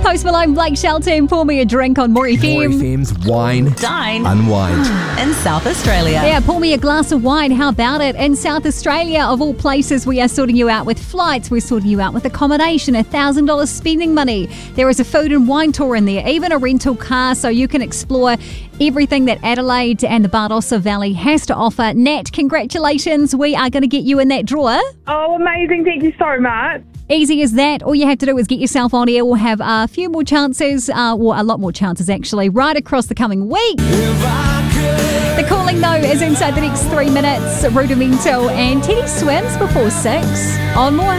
Post Malone, Blake Shelton, pour me a drink on More FM. More FM's Wine, Dine, Unwind. in South Australia. Yeah, pour me a glass of wine. How about it? In South Australia, of all places, we are sorting you out with flights. We're sorting you out with accommodation, $1,000 spending money. There is a food and wine tour in there, even a rental car, so you can explore everything that Adelaide and the Barossa Valley has to offer. Nat, congratulations. We are going to get you in that drawer. Oh, amazing. Thank you so much. Easy as that. All you have to do is get yourself on air. We'll have a few more chances, or a lot more chances actually, right across the coming week. The calling, though, is inside the next 3 minutes. Rudimental and Teddy Swims before 6. On More.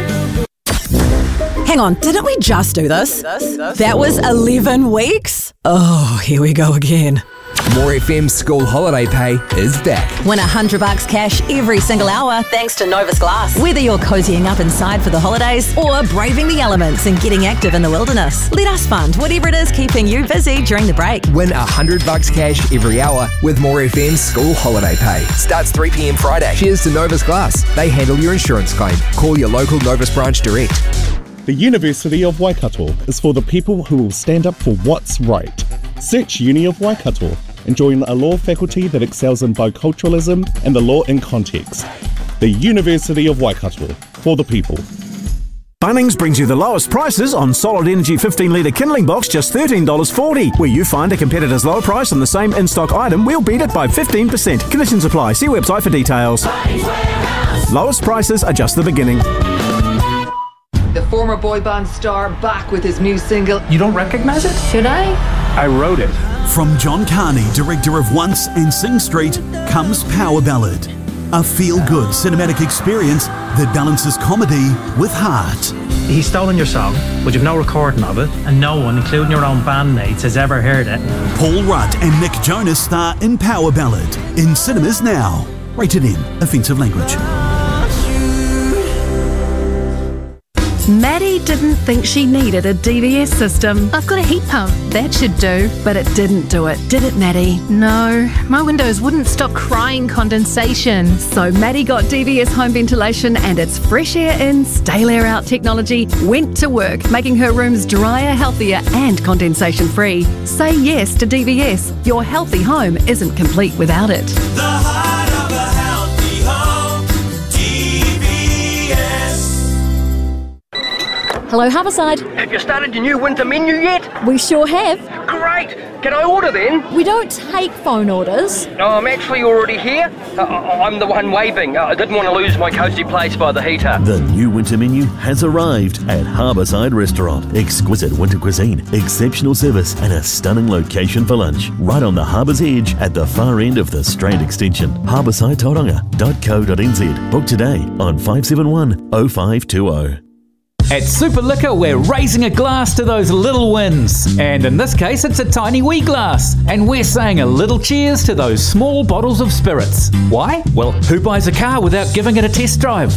Hang on, didn't we just do this? That was 11 weeks? Oh, here we go again. More FM's school holiday pay is back. Win $100 cash every single hour thanks to Novus Glass. Whether you're cozying up inside for the holidays or braving the elements and getting active in the wilderness, let us fund whatever it is keeping you busy during the break. Win $100 cash every hour with More FM's school holiday pay. Starts 3 p.m. Friday. Cheers to Novus Glass. They handle your insurance claim. Call your local Novus branch direct. The University of Waikato is for the people who will stand up for what's right. Search Uni of Waikato and join a law faculty that excels in biculturalism and the law in context. The University of Waikato, for the people. Bunnings brings you the lowest prices on Solid Energy 15-litre kindling box, just $13.40. Where you find a competitor's low price on the same in-stock item, we'll beat it by 15%. Conditions apply. See website for details. Lowest prices are just the beginning. The former boy band star back with his new single. You don't recognise it? Should I? I wrote it. From John Carney, director of Once and Sing Street, comes Power Ballad. A feel-good cinematic experience that balances comedy with heart. He's stolen your song, but you've no recording of it, and no one, including your own bandmates, has ever heard it. Paul Rudd and Nick Jonas star in Power Ballad. In cinemas now. Rated M. Offensive language. Maddie didn't think she needed a DVS system. I've got a heat pump. That should do. But it didn't do it, did it, Maddie? No, my windows wouldn't stop crying condensation. So Maddie got DVS home ventilation and its fresh air in, stale air out technology went to work, making her rooms drier, healthier and condensation free. Say yes to DVS. Your healthy home isn't complete without it. The heart of a healthy home, DVS. Hello, Harborside. Have you started your new winter menu yet? We sure have. Great! Can I order then? We don't take phone orders. No, I'm actually already here. I'm the one waving. I didn't want to lose my cosy place by the heater. The new winter menu has arrived at Harborside Restaurant. Exquisite winter cuisine, exceptional service and a stunning location for lunch. Right on the harbour's edge at the far end of the Strand Extension. harboursidetauranga.co.nz. Book today on 571 0520. At Super Liquor, we're raising a glass to those little wins. And in this case, it's a tiny wee glass. And we're saying a little cheers to those small bottles of spirits. Why? Well, who buys a car without giving it a test drive?